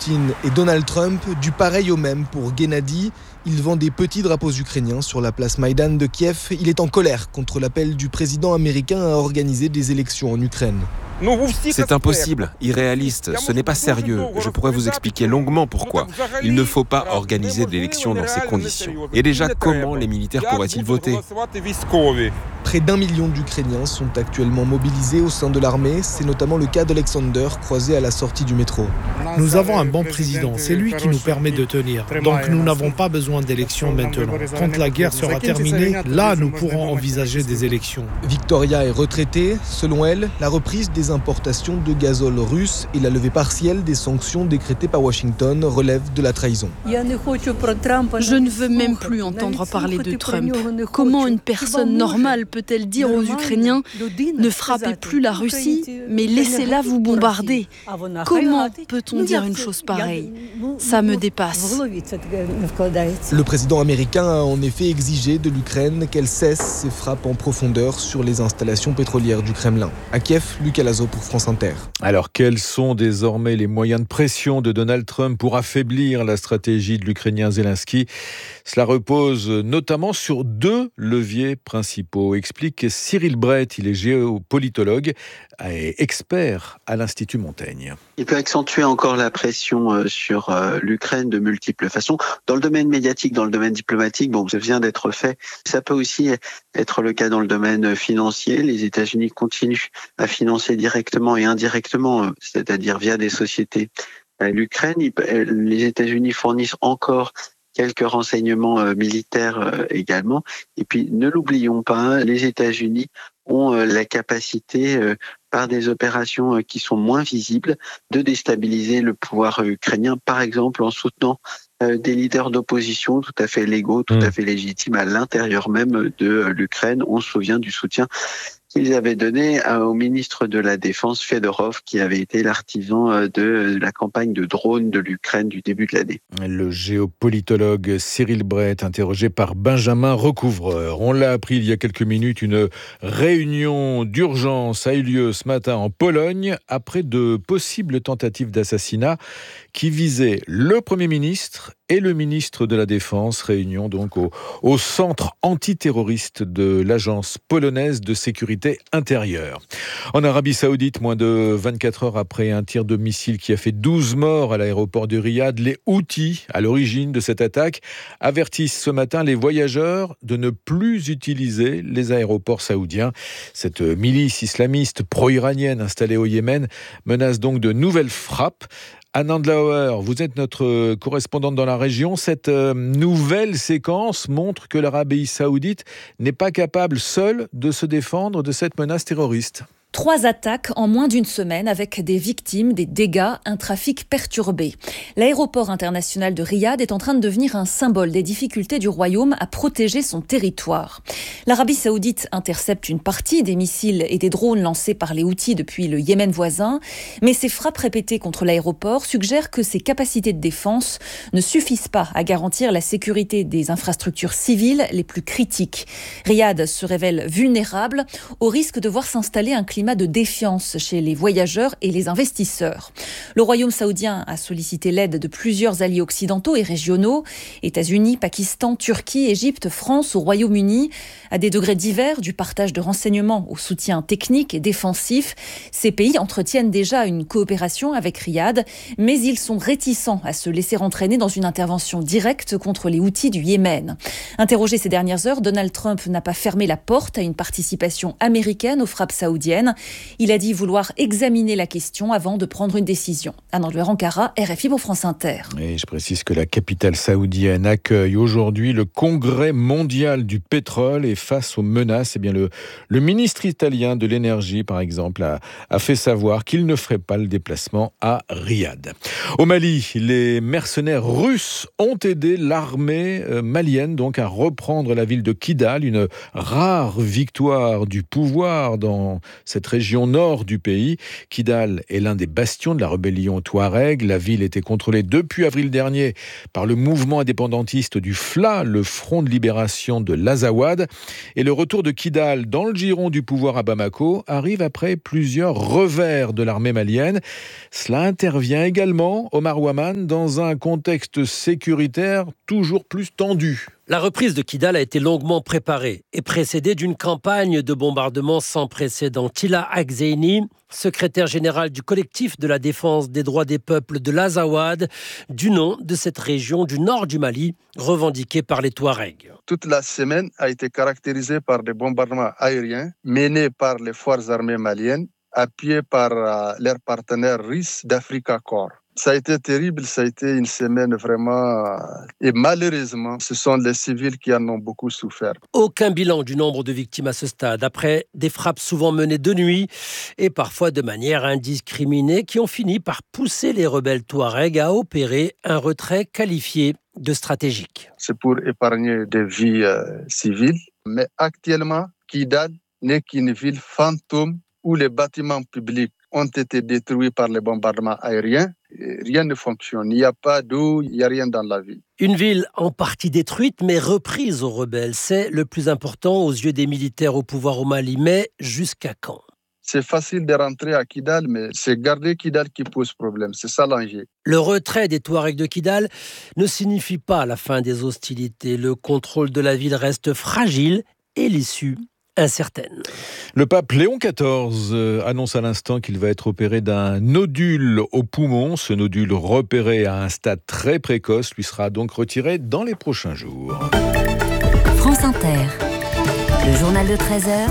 Poutine et Donald Trump, du pareil au même pour Gennady. Il vend des petits drapeaux ukrainiens sur la place Maïdan de Kiev. Il est en colère contre l'appel du président américain à organiser des élections en Ukraine. C'est impossible, irréaliste, ce n'est pas sérieux. Je pourrais vous expliquer longuement pourquoi. Il ne faut pas organiser d'élections dans ces conditions. Et déjà, comment les militaires pourraient-ils voter ? Près d'1 million d'Ukrainiens sont actuellement mobilisés au sein de l'armée. C'est notamment le cas d'Alexander, croisé à la sortie du métro. Nous avons un bon président, c'est lui qui nous permet de tenir. Donc nous n'avons pas besoin d'élections maintenant. Quand la guerre sera terminée, là nous pourrons envisager des élections. Victoria est retraitée. Selon elle, la reprise des importations de gazole russe et la levée partielle des sanctions décrétées par Washington relèvent de la trahison. Je ne veux même plus entendre parler de Trump. Comment une personne normale peut-elle dire aux Ukrainiens « Ne frappez plus la Russie, mais laissez-la vous bombarder » Comment peut-on dire une chose pareille ? Ça me dépasse. Le président américain a en effet exigé de l'Ukraine qu'elle cesse ses frappes en profondeur sur les installations pétrolières du Kremlin. À Kiev, Lucas Lazo pour France Inter. Alors, quels sont désormais les moyens de pression de Donald Trump pour affaiblir la stratégie de l'Ukrainien Zelensky ? Cela repose notamment sur 2 leviers principaux, explique Cyril Brett. Il est géopolitologue et expert à l'Institut Montaigne. Il peut accentuer encore la pression sur l'Ukraine de multiples façons. Dans le domaine médiatique, dans le domaine diplomatique, ça vient d'être fait. Ça peut aussi être le cas dans le domaine financier. Les États-Unis continuent à financer directement et indirectement, c'est-à-dire via des sociétés, l'Ukraine. Les États-Unis fournissent encore quelques renseignements militaires également. Et puis, ne l'oublions pas, les États-Unis ont la capacité, par des opérations qui sont moins visibles, de déstabiliser le pouvoir ukrainien, par exemple en soutenant des leaders d'opposition tout à fait légaux, tout à fait légitimes à l'intérieur même de l'Ukraine. On se souvient du soutien qu'ils avaient donné au ministre de la Défense, Fedorov, qui avait été l'artisan de la campagne de drones de l'Ukraine du début de l'année. Le géopolitologue Cyril Brett, interrogé par Benjamin Recouvreur. On l'a appris il y a quelques minutes, une réunion d'urgence a eu lieu ce matin en Pologne après de possibles tentatives d'assassinat qui visaient le Premier ministre et le ministre de la Défense. Réunion donc au centre antiterroriste de l'agence polonaise de sécurité intérieure. En Arabie Saoudite, moins de 24 heures après un tir de missile qui a fait 12 morts à l'aéroport de Riyad, les Houthis, à l'origine de cette attaque, avertissent ce matin les voyageurs de ne plus utiliser les aéroports saoudiens. Cette milice islamiste pro-iranienne installée au Yémen menace donc de nouvelles frappes. Anne Andlauer, vous êtes notre correspondante dans la région. Cette nouvelle séquence montre que l'Arabie Saoudite n'est pas capable seule de se défendre de cette menace terroriste. 3 attaques en moins d'une semaine avec des victimes, des dégâts, un trafic perturbé. L'aéroport international de Riyad est en train de devenir un symbole des difficultés du royaume à protéger son territoire. L'Arabie saoudite intercepte une partie des missiles et des drones lancés par les Houthis depuis le Yémen voisin, mais ces frappes répétées contre l'aéroport suggèrent que ses capacités de défense ne suffisent pas à garantir la sécurité des infrastructures civiles les plus critiques. Riyad se révèle vulnérable au risque de voir s'installer un climat de défiance chez les voyageurs et les investisseurs. Le royaume saoudien a sollicité l'aide de plusieurs alliés occidentaux et régionaux, États-Unis, Pakistan, Turquie, Égypte, France, au Royaume-Uni, à des degrés divers, du partage de renseignements au soutien technique et défensif. Ces pays entretiennent déjà une coopération avec Riyad, mais ils sont réticents à se laisser entraîner dans une intervention directe contre les Houthis du Yémen. Interrogé ces dernières heures, Donald Trump n'a pas fermé la porte à une participation américaine aux frappes saoudiennes. Il a dit vouloir examiner la question avant de prendre une décision. Anne Andlauer, Ankara, RFI pour France Inter. Et je précise que la capitale saoudienne accueille aujourd'hui le congrès mondial du pétrole et face aux menaces, le ministre italien de l'énergie, par exemple, a fait savoir qu'il ne ferait pas le déplacement à Riyad. Au Mali, les mercenaires russes ont aidé l'armée malienne donc à reprendre la ville de Kidal, une rare victoire du pouvoir dans cette cette région nord du pays. Kidal est l'un des bastions de la rébellion touareg. La ville était contrôlée depuis avril dernier par le mouvement indépendantiste du FLA, le Front de libération de l'Azawad. Et le retour de Kidal dans le giron du pouvoir à Bamako arrive après plusieurs revers de l'armée malienne. Cela intervient également, Omar Ouaman, dans un contexte sécuritaire toujours plus tendu. La reprise de Kidal a été longuement préparée et précédée d'une campagne de bombardement sans précédent. Tila Akzeini, secrétaire général du collectif de la défense des droits des peuples de l'Azawad, du nom de cette région du nord du Mali, revendiquée par les Touaregs. Toute la semaine a été caractérisée par des bombardements aériens menés par les forces armées maliennes, appuyées par leurs partenaires russes d'Africa Corps. Ça a été terrible, ça a été une semaine vraiment... Et malheureusement, ce sont les civils qui en ont beaucoup souffert. Aucun bilan du nombre de victimes à ce stade, après des frappes souvent menées de nuit et parfois de manière indiscriminée qui ont fini par pousser les rebelles touaregs à opérer un retrait qualifié de stratégique. C'est pour épargner des vies civiles, mais actuellement, Kidal n'est qu'une ville fantôme où les bâtiments publics ont été détruits par les bombardements aériens. Rien ne fonctionne, il n'y a pas d'eau, il n'y a rien dans la ville. Une ville en partie détruite mais reprise aux rebelles, c'est le plus important aux yeux des militaires au pouvoir au Mali. Mais jusqu'à quand ? C'est facile de rentrer à Kidal, mais c'est garder Kidal qui pose problème, c'est ça l'enjeu. Le retrait des Touaregs de Kidal ne signifie pas la fin des hostilités. Le contrôle de la ville reste fragile et l'issue incertaine. Le pape Léon XIV annonce à l'instant qu'il va être opéré d'un nodule au poumon. Ce nodule repéré à un stade très précoce lui sera donc retiré dans les prochains jours. France Inter, le journal de 13h.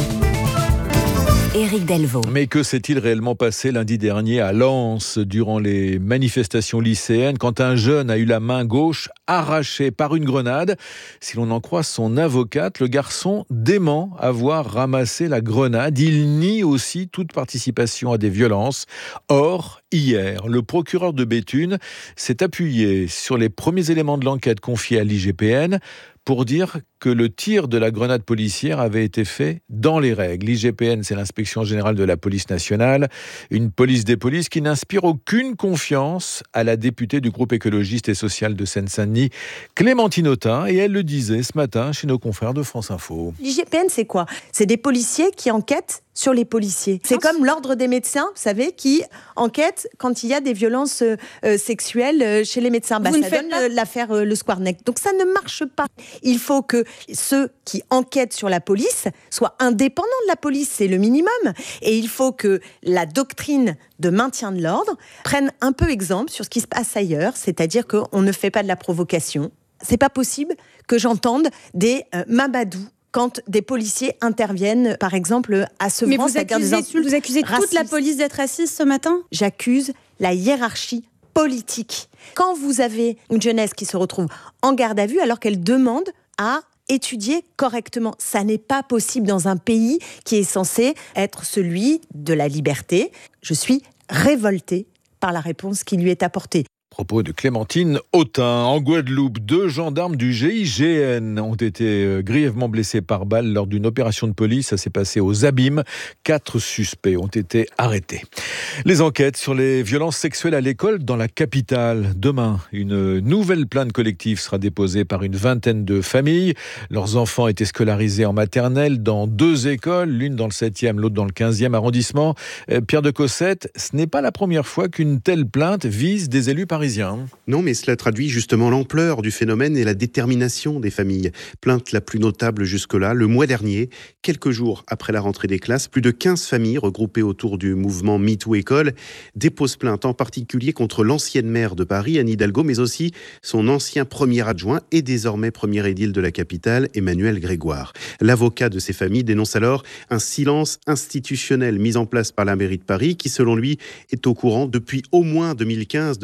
Éric Delvaux. Mais que s'est-il réellement passé lundi dernier à Lens durant les manifestations lycéennes quand un jeune a eu la main gauche arrachée par une grenade? Si l'on en croit son avocate, le garçon dément avoir ramassé la grenade. Il nie aussi toute participation à des violences. Or, hier, le procureur de Béthune s'est appuyé sur les premiers éléments de l'enquête confiée à l'IGPN pour dire que le tir de la grenade policière avait été fait dans les règles. L'IGPN, c'est l'Inspection Générale de la Police Nationale, une police des polices qui n'inspire aucune confiance à la députée du groupe écologiste et social de Seine-Saint-Denis, Clémentine Autain, et elle le disait ce matin chez nos confrères de France Info. L'IGPN, c'est quoi ? C'est des policiers qui enquêtent sur les policiers. C'est comme l'ordre des médecins, vous savez, qui enquête quand il y a des violences sexuelles chez les médecins. Ça donne l'affaire Le Squarneck. Donc ça ne marche pas. Il faut que ceux qui enquêtent sur la police soient indépendants de la police, c'est le minimum. Et il faut que la doctrine de maintien de l'ordre prenne un peu exemple sur ce qui se passe ailleurs, c'est-à-dire qu'on ne fait pas de la provocation. C'est pas possible que j'entende des Mamadou quand des policiers interviennent, par exemple, à Sevran. Mais vous accusez toute la police d'être raciste ce matin ? J'accuse la hiérarchie politique. Quand vous avez une jeunesse qui se retrouve en garde à vue alors qu'elle demande à étudier correctement, ça n'est pas possible dans un pays qui est censé être celui de la liberté. Je suis révoltée par la réponse qui lui est apportée. Propos de Clémentine Autain. En Guadeloupe, 2 gendarmes du GIGN ont été grièvement blessés par balle lors d'une opération de police. Ça s'est passé aux Abîmes. 4 suspects ont été arrêtés. Les enquêtes sur les violences sexuelles à l'école dans la capitale. Demain, une nouvelle plainte collective sera déposée par une vingtaine de familles. Leurs enfants étaient scolarisés en maternelle dans 2 écoles, l'une dans le 7e, l'autre dans le 15e arrondissement. Pierre de Cossette, ce n'est pas la première fois qu'une telle plainte vise des élus parisiens. Non, mais cela traduit justement l'ampleur du phénomène et la détermination des familles. Plainte la plus notable jusque-là, le mois dernier, quelques jours après la rentrée des classes, plus de 15 familles regroupées autour du mouvement MeToo École déposent plainte en particulier contre l'ancienne maire de Paris, Anne Hidalgo, mais aussi son ancien premier adjoint et désormais premier édile de la capitale, Emmanuel Grégoire. L'avocat de ces familles dénonce alors un silence institutionnel mis en place par la mairie de Paris qui, selon lui, est au courant depuis au moins 2015 de ce qu'il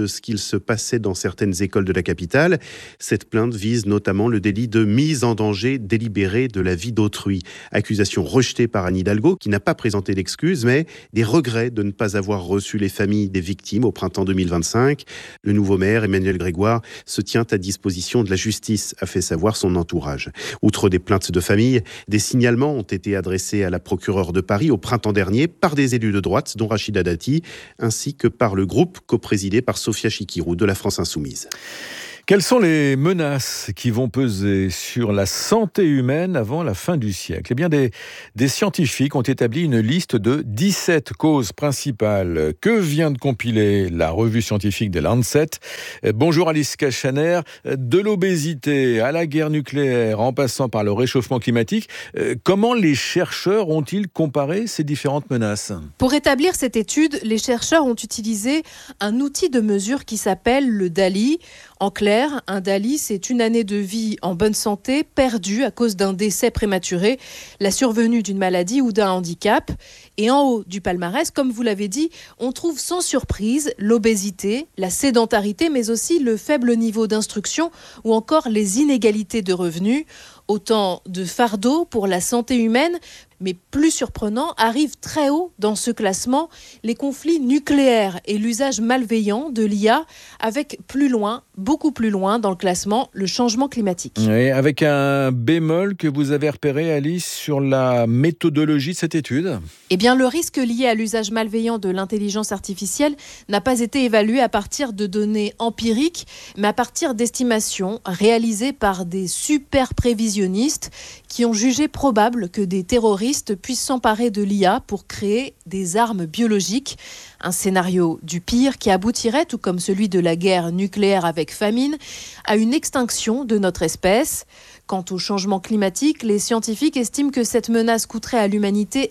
se passait dans certaines écoles de la capitale. Cette plainte vise notamment le délit de mise en danger délibérée de la vie d'autrui. Accusation rejetée par Anne Hidalgo, qui n'a pas présenté d'excuses, mais des regrets de ne pas avoir reçu les familles des victimes au printemps 2025. Le nouveau maire, Emmanuel Grégoire, se tient à disposition de la justice, a fait savoir son entourage. Outre des plaintes de famille, des signalements ont été adressés à la procureure de Paris au printemps dernier par des élus de droite, dont Rachida Dati, ainsi que par le groupe coprésidé par Sophia Chikirou de la France Insoumise. Quelles sont les menaces qui vont peser sur la santé humaine avant la fin du siècle ? Eh bien, des scientifiques ont établi une liste de 17 causes principales que vient de compiler la revue scientifique de Lancet. Bonjour Alice Cachaner. De l'obésité à la guerre nucléaire, en passant par le réchauffement climatique, comment les chercheurs ont-ils comparé ces différentes menaces ? Pour établir cette étude, les chercheurs ont utilisé un outil de mesure qui s'appelle le DALI. En clair, un DALI, c'est une année de vie en bonne santé perdue à cause d'un décès prématuré, la survenue d'une maladie ou d'un handicap. Et en haut du palmarès, comme vous l'avez dit, on trouve sans surprise l'obésité, la sédentarité, mais aussi le faible niveau d'instruction ou encore les inégalités de revenus. Autant de fardeaux pour la santé humaine, mais plus surprenant, arrivent très haut dans ce classement les conflits nucléaires et l'usage malveillant de l'IA, avec plus loin, beaucoup plus loin dans le classement, le changement climatique. Et avec un bémol que vous avez repéré, Alice, sur la méthodologie de cette étude ? Eh bien, le risque lié à l'usage malveillant de l'intelligence artificielle n'a pas été évalué à partir de données empiriques, mais à partir d'estimations réalisées par des super prévisionnistes qui ont jugé probable que des terroristes puissent s'emparer de l'IA pour créer des armes biologiques. Un scénario du pire qui aboutirait, tout comme celui de la guerre nucléaire avec famine, à une extinction de notre espèce. Quant au changement climatique, les scientifiques estiment que cette menace coûterait à l'humanité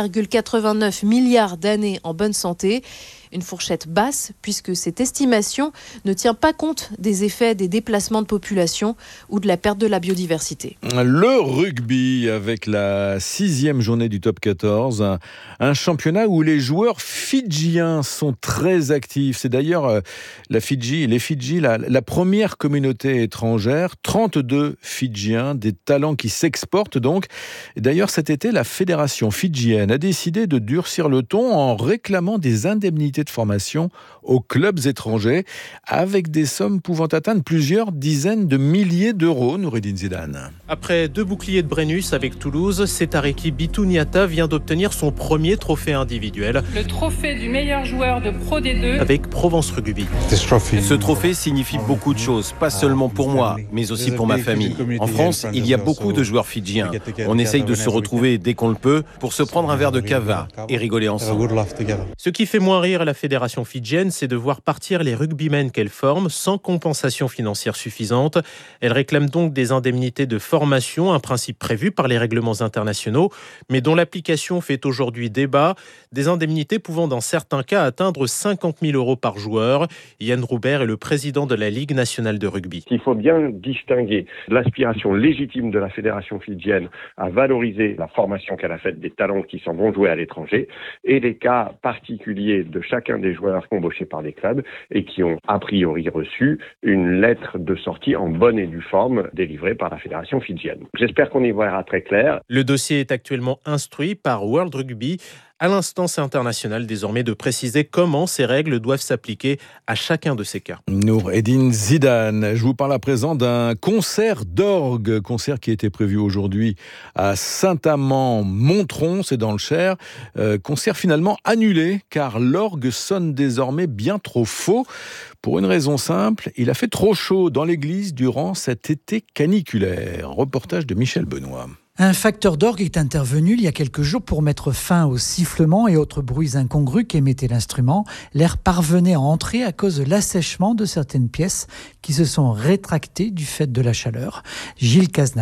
1,89 milliard d'années en bonne santé. Une fourchette basse, puisque cette estimation ne tient pas compte des effets des déplacements de population ou de la perte de la biodiversité. Le rugby, avec la 6e journée du top 14, un championnat où les joueurs fidjiens sont très actifs. C'est d'ailleurs les Fidji, la première communauté étrangère, 32 Fidjiens, des talents qui s'exportent donc. Et d'ailleurs, cet été, la fédération fidjienne a décidé de durcir le ton en réclamant des indemnités de formation aux clubs étrangers, avec des sommes pouvant atteindre plusieurs dizaines de milliers d'euros, Noureddine Zidane. Après 2 boucliers de Brennus avec Toulouse, Setariki Bituniata vient d'obtenir son premier trophée individuel. Le trophée du meilleur joueur de Pro D2 avec Provence Rugby. Ce trophée signifie beaucoup de choses, pas seulement pour moi, mais aussi pour ma famille. En France, il y a beaucoup de joueurs fidjiens. On essaye de se retrouver dès qu'on le peut pour se prendre un verre de cava et rigoler ensemble. Ce qui fait moins rire la fédération fidjienne, c'est de voir partir les rugbymen qu'elle forme sans compensation financière suffisante. Elle réclame donc des indemnités de formation, un principe prévu par les règlements internationaux, mais dont l'application fait aujourd'hui débat. Des indemnités pouvant dans certains cas atteindre 50 000 euros par joueur. Yann Roubert est le président de la Ligue nationale de rugby. Il faut bien distinguer l'aspiration légitime de la fédération fidjienne à valoriser la formation qu'elle a faite des talents qui s'en vont jouer à l'étranger et les cas particuliers de chacun des joueurs embauchés par des clubs et qui ont a priori reçu une lettre de sortie en bonne et due forme délivrée par la fédération fidjienne. J'espère qu'on y verra très clair. Le dossier est actuellement instruit par World Rugby, à l'instance internationale désormais de préciser comment ces règles doivent s'appliquer à chacun de ces cas. Noureddine Zidane, je vous parle à présent d'un concert d'orgue, concert qui était prévu aujourd'hui à Saint-Amand-Montron, c'est dans le Cher, concert finalement annulé car l'orgue sonne désormais bien trop faux. Pour une raison simple, il a fait trop chaud dans l'église durant cet été caniculaire. Reportage de Michel Benoît. Un facteur d'orgue est intervenu il y a quelques jours pour mettre fin aux sifflements et autres bruits incongrus qu'émettait l'instrument. L'air parvenait à entrer à cause de l'assèchement de certaines pièces qui se sont rétractées du fait de la chaleur. Gilles Cazenave,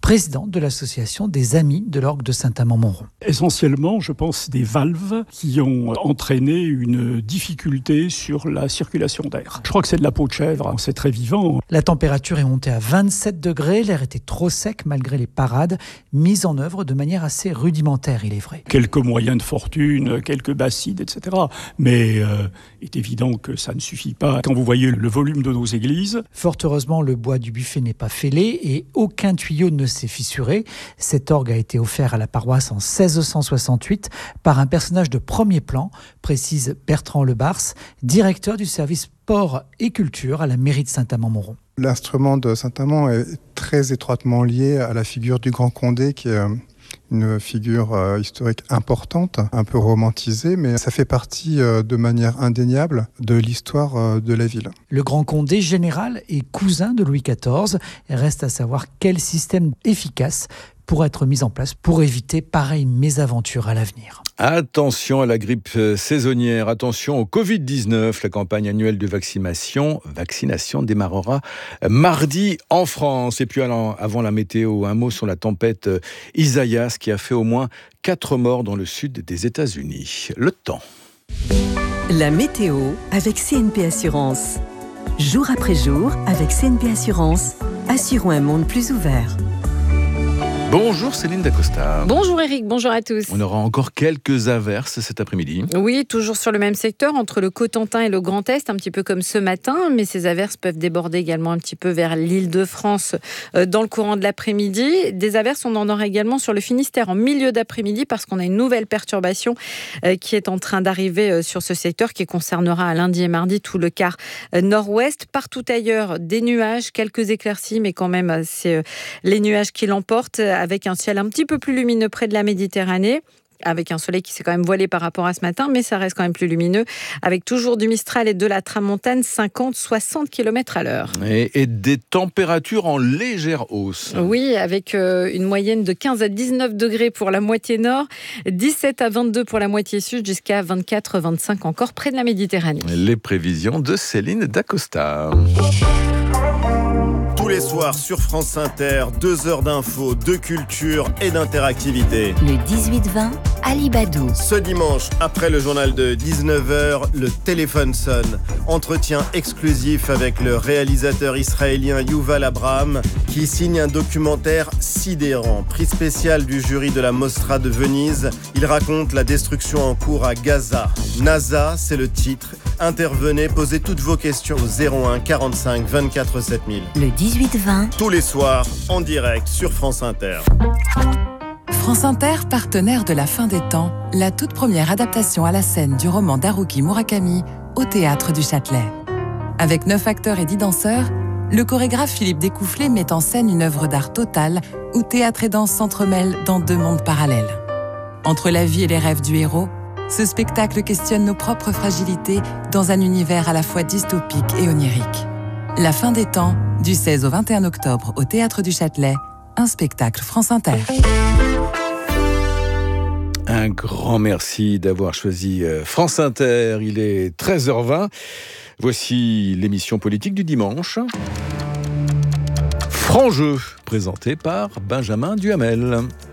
président de l'association des Amis de l'Orgue de Saint-Amand-Montrond. Essentiellement, je pense, des valves qui ont entraîné une difficulté sur la circulation d'air. Je crois que c'est de la peau de chèvre, c'est très vivant. La température est montée à 27 degrés, l'air était trop sec malgré les parades mises en œuvre de manière assez rudimentaire, il est vrai. Quelques moyens de fortune, quelques bassides, etc. Mais il est évident que ça ne suffit pas. Quand vous voyez le volume de nos églises... Fort heureusement, le bois du buffet n'est pas fêlé et aucun tuyau ne s'est fissuré. Cet orgue a été offert à la paroisse en 1668 par un personnage de premier plan, précise Bertrand Lebars, directeur du service sport et culture à la mairie de Saint-Amand-Montrond. L'instrument de Saint-Amand est très étroitement lié à la figure du Grand Condé qui est une figure historique importante, un peu romantisée, mais ça fait partie de manière indéniable de l'histoire de la ville. Le Grand Condé général est cousin de Louis XIV. Il reste à savoir quel système efficace pourrait être mis en place pour éviter pareille mésaventure à l'avenir. Attention à la grippe saisonnière, attention au Covid-19. La campagne annuelle de vaccination démarrera mardi en France. Et puis avant la météo, un mot sur la tempête Isaias qui a fait au moins 4 morts dans le sud des États-Unis. Le temps. La météo avec CNP Assurance. Jour après jour, avec CNP Assurance, assurons un monde plus ouvert. Bonjour Céline Dacosta. Bonjour Eric, bonjour à tous. On aura encore quelques averses cet après-midi. Oui, toujours sur le même secteur, entre le Cotentin et le Grand Est, un petit peu comme ce matin, mais ces averses peuvent déborder également un petit peu vers l'Île-de-France dans le courant de l'après-midi. Des averses, on en aura également sur le Finistère en milieu d'après-midi parce qu'on a une nouvelle perturbation qui est en train d'arriver sur ce secteur qui concernera à lundi et mardi tout le quart nord-ouest. Partout ailleurs, des nuages, quelques éclaircies, mais quand même, c'est les nuages qui l'emportent, avec un ciel un petit peu plus lumineux près de la Méditerranée, avec un soleil qui s'est quand même voilé par rapport à ce matin, mais ça reste quand même plus lumineux, avec toujours du Mistral et de la Tramontane, 50-60 km à l'heure. Et des températures en légère hausse. Oui, avec une moyenne de 15 à 19 degrés pour la moitié nord, 17 à 22 pour la moitié sud, jusqu'à 24-25 encore près de la Méditerranée. Les prévisions de Céline Dacosta. Tous les soirs sur France Inter, 2 heures d'infos, de culture et d'interactivité. Le 18-20, Ali Badou. Ce dimanche, après le journal de 19h, le téléphone sonne. Entretien exclusif avec le réalisateur israélien Yuval Abraham qui signe un documentaire sidérant. Prix spécial du jury de la Mostra de Venise. Il raconte la destruction en cours à Gaza. NASA, c'est le titre. Intervenez, posez toutes vos questions au 01 45 24 7000. Le 18-20. Tous les soirs, en direct sur France Inter. France Inter, partenaire de La Fin des Temps, la toute première adaptation à la scène du roman d'Haruki Murakami au Théâtre du Châtelet. Avec 9 acteurs et 10 danseurs, le chorégraphe Philippe Découfflé met en scène une œuvre d'art totale où théâtre et danse s'entremêlent dans 2 mondes parallèles. Entre la vie et les rêves du héros, ce spectacle questionne nos propres fragilités dans un univers à la fois dystopique et onirique. La Fin des Temps, du 16 au 21 octobre au Théâtre du Châtelet, un spectacle France Inter. Un grand merci d'avoir choisi France Inter. Il est 13h20. Voici l'émission politique du dimanche. Franc jeu, présenté par Benjamin Duhamel.